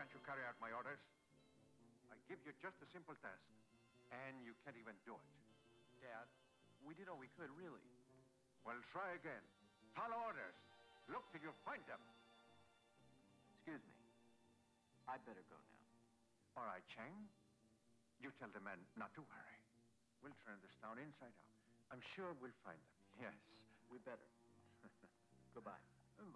can't you carry out my orders? I give you just a simple task, and you can't even do it. Dad, we did all we could, really. Well, try again. Follow orders. Look till you find them. Excuse me. I'd better go now. All right, Chang. You tell the men not to worry. We'll turn this town inside out. I'm sure we'll find them. Yes, we better. Goodbye.